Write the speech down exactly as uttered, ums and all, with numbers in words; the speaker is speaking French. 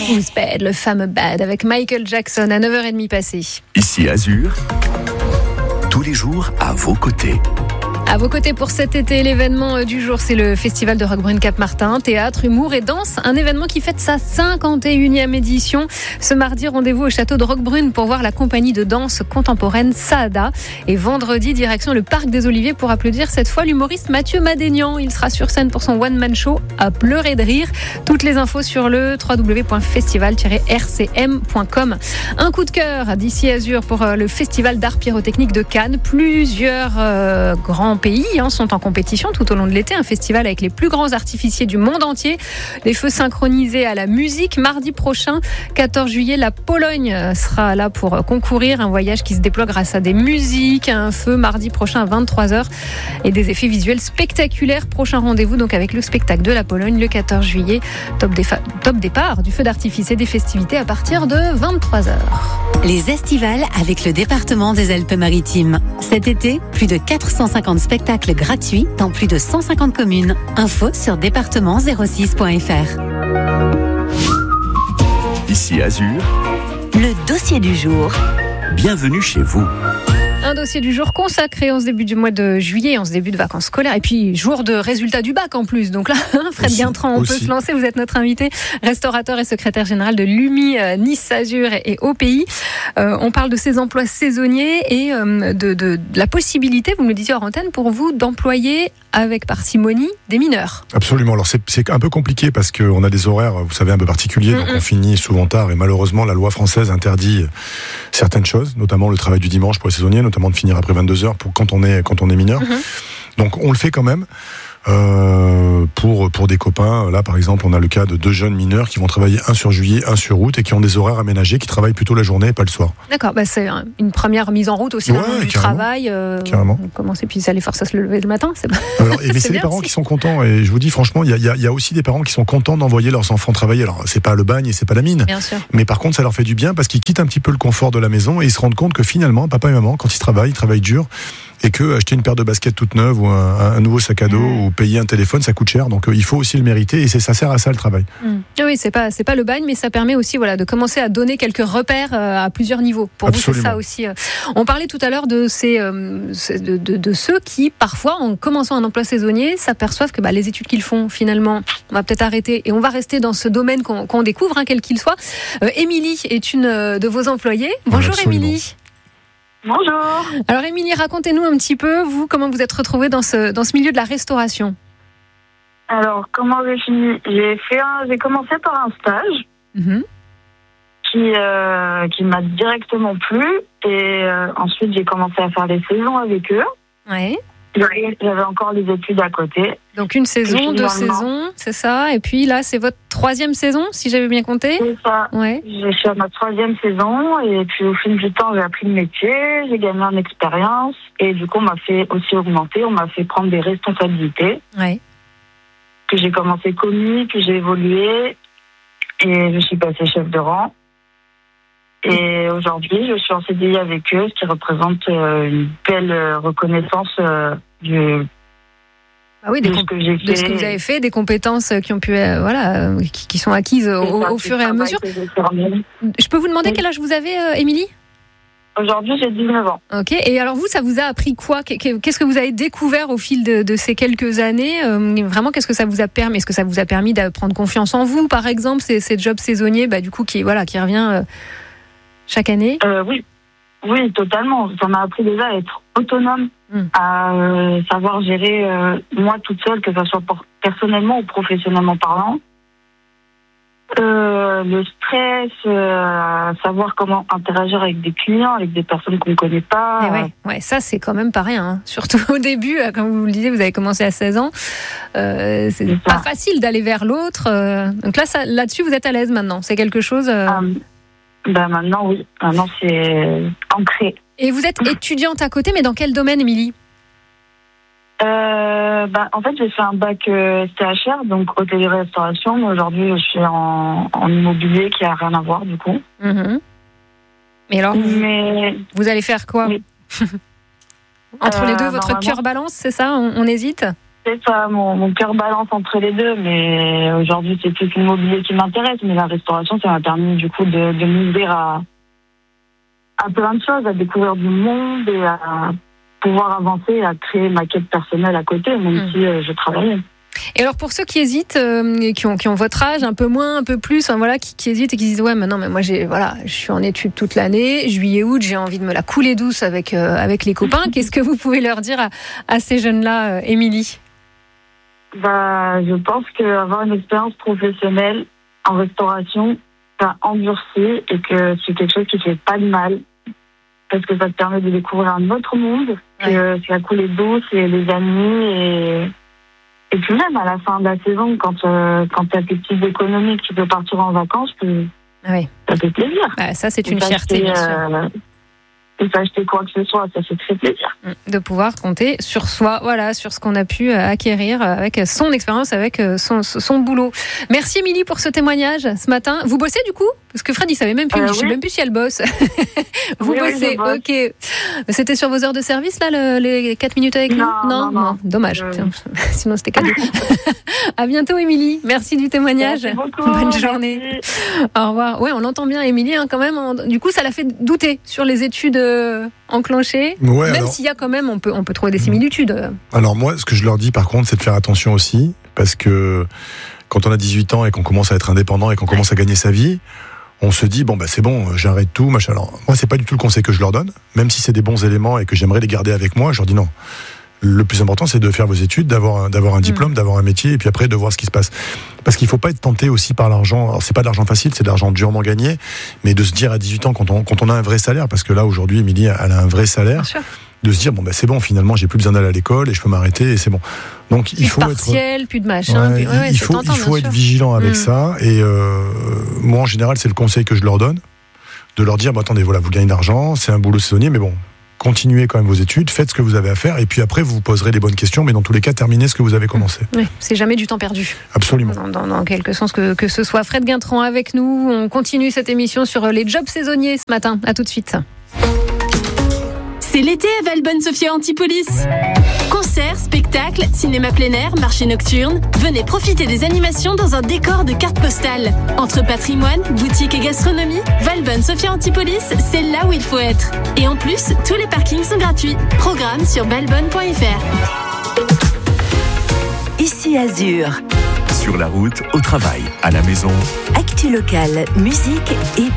Who's Bad, le fameux Bad avec Michael Jackson à neuf heures trente passées. Ici Azur, tous les jours à vos côtés. À vos côtés pour cet été, l'événement du jour, c'est le Festival de Roquebrune Cap-Martin. Théâtre, humour et danse, un événement qui fête sa cinquante et unième édition. Ce mardi, rendez-vous au château de Roquebrune pour voir la compagnie de danse contemporaine Saada. Et vendredi, direction le Parc des Oliviers pour applaudir cette fois l'humoriste Mathieu Madénian. Il sera sur scène pour son one-man show à pleurer de rire. Toutes les infos sur le w w w point festival tiret r c m point com. Un coup de cœur d'ici Azur pour le Festival d'art pyrotechnique de Cannes. Plusieurs euh, grands pays hein, sont en compétition tout au long de l'été. Un festival avec les plus grands artificiers du monde entier. Les feux synchronisés à la musique. Mardi prochain, quatorze juillet, la Pologne sera là pour concourir. Un voyage qui se déploie grâce à des musiques, un feu mardi prochain à vingt-trois heures et des effets visuels spectaculaires. Prochain rendez-vous donc avec le spectacle de la Pologne le quatorze juillet. Top, défa- top départ du feu d'artifice et des festivités à partir de vingt-trois heures. Les estivales avec le département des Alpes-Maritimes. Cet été, plus de quatre cent cinquante spectacles gratuits dans plus de cent cinquante communes. Info sur département zéro six point f r. Ici Azur, Le dossier du jour. bienvenue chez vous. Un dossier du jour consacré en ce début du mois de juillet, en ce début de vacances scolaires, et puis jour de résultat du bac en plus. Donc là, Fred Aussi, Guintran, on aussi. peut se lancer. Vous êtes notre invité, restaurateur et secrétaire général de l'U M I euh, Nice Azur et O P I. Euh, on parle de ces emplois saisonniers et euh, de, de, de la possibilité, vous me le disiez hors antenne, pour vous d'employer avec parcimonie des mineurs. Absolument. Alors c'est, c'est un peu compliqué parce qu'on a des horaires, vous savez, un peu particuliers, donc Mm-mm. on finit souvent tard et malheureusement la loi française interdit certaines choses, notamment le travail du dimanche pour les saisonniers, notamment de finir après vingt-deux heures pour quand on est quand on est mineur. Mm-hmm. Donc on le fait quand même. Euh, pour pour des copains, là par exemple on a le cas de deux jeunes mineurs qui vont travailler un sur juillet, un sur août et qui ont des horaires aménagés, qui travaillent plutôt la journée et pas le soir. D'accord, bah c'est un- une première mise en route aussi Ouais, dans le monde du carrément. travail. Euh, Carrément. Commencer, puis ça les force à se lever le matin. C'est pas... Alors, et, mais C'est c'est les bien parents aussi. qui sont contents et je vous dis franchement, il y a, il y, a, il y a aussi des parents qui sont contents d'envoyer leurs enfants travailler. Alors c'est pas le bagne et c'est pas la mine, Bien sûr. mais par contre ça leur fait du bien parce qu'ils quittent un petit peu le confort de la maison et ils se rendent compte que finalement papa et maman quand ils travaillent, ils travaillent dur et que acheter une paire de baskets toute neuve ou un, un nouveau sac à dos Mmh. ou payer un téléphone ça coûte cher, donc euh, il faut aussi le mériter et c'est, ça sert à ça le travail. Mm. Oui, c'est pas c'est pas le bagne, mais ça permet aussi voilà de commencer à donner quelques repères euh, à plusieurs niveaux. Pour vous, c'est Absolument. ça aussi. euh. On parlait tout à l'heure de ces euh, c'est de, de, de ceux qui parfois, en commençant un emploi saisonnier, s'aperçoivent que bah, les études qu'ils font finalement, on va peut-être arrêter et on va rester dans ce domaine qu'on, qu'on découvre, hein, quel qu'il soit. Euh, Émilie est une euh, de vos employées. Bonjour absolument. Émilie. Bonjour. Alors Émilie, racontez-nous un petit peu vous comment vous êtes retrouvée dans ce dans ce milieu de la restauration. Alors, comment j'ai fini J'ai fait un, j'ai commencé par un stage Mhm. qui euh, qui m'a directement plu et euh, ensuite j'ai commencé à faire les saisons avec eux. Ouais. J'avais j'avais encore les études à côté. Donc une saison, deux finalement- saisons, c'est ça. Et puis là, c'est votre troisième saison, si j'avais bien compté. C'est ça. Ouais. J'ai fait ma troisième saison et puis au fil du temps j'ai appris le métier, j'ai gagné en expérience et du coup on m'a fait aussi augmenter, on m'a fait prendre des responsabilités. Ouais. Que j'ai commencé commis, que j'ai évolué et je suis passée chef de rang. Et aujourd'hui, je suis en C D I avec eux, ce qui représente euh, une belle euh, reconnaissance euh, du, Ah oui, des de ce comp- que j'ai fait. de ce que vous avez fait, des compétences qui ont pu, euh, voilà, euh, qui, qui sont acquises au, C'est ça, au du fur et à travail mesure. que j'ai fourni. Je peux vous demander Oui. quel âge vous avez, euh, Émilie ? Aujourd'hui, j'ai dix-neuf ans. Ok. Et alors vous, ça vous a appris quoi ? Qu'est- Qu'est-ce que vous avez découvert au fil de, de ces quelques années ? Euh, Vraiment, qu'est-ce que ça vous a permis ? Est-ce que ça vous a permis de prendre confiance en vous, par exemple, ces, ces jobs saisonniers, bah, du coup, qui voilà, qui revient euh, chaque année ? Euh, oui, oui, totalement. Ça m'a appris déjà à être autonome, Mm. à euh, savoir gérer euh, moi toute seule, que ce soit pour- personnellement ou professionnellement parlant. Euh, le stress, euh, savoir comment interagir avec des clients, avec des personnes qu'on ne connaît pas. Eh ouais, ouais, ça c'est quand même pas rien. Hein. Surtout au début, euh, comme vous le disiez, vous avez commencé à seize ans. Euh, c'est C'est pas ça. facile d'aller vers l'autre. euh. Donc là, ça, là-dessus, vous êtes à l'aise maintenant. C'est quelque chose. euh. Euh, ben maintenant, oui. Maintenant, c'est ancré. Et vous êtes étudiante à côté, mais dans quel domaine, Émilie ? Euh, ben, en fait, j'ai fait un bac euh, T H R, donc hôtellerie-restauration, mais aujourd'hui, je suis en, en immobilier qui a rien à voir, du coup. Mhm. Mais alors, vous, Mais vous allez faire quoi ? Oui. Entre Euh, les deux, votre normalement- cœur balance, c'est ça ? on, on hésite ? peut-être ça, mon, mon cœur balance entre les deux, mais aujourd'hui c'est plus l'immobilier qui m'intéresse, mais la restauration, ça m'a permis du coup de, de m'ouvrir à, à plein de choses, à découvrir du monde et à pouvoir avancer, à créer ma quête personnelle à côté, même mmh. si euh, je travaillais. Et alors pour ceux qui hésitent, euh, qui ont qui ont votre âge, un peu moins, un peu plus, hein, voilà, qui, qui hésitent et qui disent ouais, mais non, mais moi j'ai voilà, je suis en études toute l'année, juillet, août, j'ai envie de me la couler douce avec euh, avec les copains. Qu'est-ce que vous pouvez leur dire à, à ces jeunes-là, euh, Émilie ? Bah, je pense qu'avoir une expérience professionnelle en restauration, ça endurcit et que c'est quelque chose qui fait pas de mal parce que ça te permet de découvrir un autre monde, ouais. que c'est la coulée douce et les amis et Et puis même à la fin de la saison, quand, euh, quand tu as tes petites économies, que tu peux partir en vacances, puis oui. ça fait plaisir. Bah, ça, c'est une fierté, bien sûr. Euh, et s'acheter quoi que ce soit, ça fait très plaisir. De pouvoir compter sur soi, voilà, sur ce qu'on a pu acquérir avec son expérience, avec son, son boulot. Merci Émilie pour ce témoignage ce matin. Vous bossez du coup ? Parce que Fred, il savait même plus, euh, je ne sais oui. même plus si elle bosse. Vous oui, bossez, oui, ok. C'était sur vos heures de service, là, le, les quatre minutes avec nous ? Non, non, non, non. Dommage. Euh... Tiens, sinon, c'était cadeau. À bientôt, Émilie. Merci du témoignage. Merci beaucoup. Bonne journée. Merci. Au revoir. Ouais, on l'entend bien, Émilie, hein, quand même. En... Du coup, ça l'a fait douter sur les études euh, enclenchées. Ouais, même alors... s'il y a quand même, on peut, on peut trouver des similitudes. Alors, moi, ce que je leur dis, par contre, c'est de faire attention aussi. Parce que quand on a dix-huit ans et qu'on commence à être indépendant et qu'on commence à gagner sa vie, on se dit, bon, bah, c'est bon, j'arrête tout, machin. Alors, moi, c'est pas du tout le conseil que je leur donne, même si c'est des bons éléments et que j'aimerais les garder avec moi, je leur dis non. Le plus important, c'est de faire vos études, d'avoir un, d'avoir un diplôme, mmh. d'avoir un métier, et puis après, de voir ce qui se passe. Parce qu'il faut pas être tenté aussi par l'argent. Alors, c'est pas de l'argent facile, c'est de l'argent durement gagné, mais de se dire à dix-huit ans, quand on, quand on a un vrai salaire, parce que là, aujourd'hui, Émilie, elle a un vrai salaire, de se dire, bon, bah, c'est bon, finalement, j'ai plus besoin d'aller à l'école et je peux m'arrêter et c'est bon. Donc, il plus faut de partiel, être. Plus de machin, ouais, plus... ouais, il faut, tentant, il faut être sûr. vigilant avec mmh. ça. Et euh, moi, en général, c'est le conseil que je leur donne, de leur dire, bah, attendez, voilà, vous gagnez de l'argent, c'est un boulot saisonnier, mais bon, continuez quand même vos études, faites ce que vous avez à faire, et puis après, vous vous poserez les bonnes questions, mais dans tous les cas, terminez ce que vous avez commencé. Oui, c'est jamais du temps perdu. Absolument. Dans, dans, dans quelque sens que, que ce soit. Fred Guintran avec nous, on continue cette émission sur les jobs saisonniers ce matin. À tout de suite. C'est l'été à Valbonne-Sophia Antipolis. Concerts, spectacles, cinéma plein air, marché nocturne. Venez profiter des animations dans un décor de carte postale. Entre patrimoine, boutique et gastronomie, Valbonne-Sophia Antipolis, c'est là où il faut être. Et en plus, tous les parkings sont gratuits. Programme sur valbonne point f r. Ici Azur. Sur la route, au travail, à la maison. Actu locale, musique et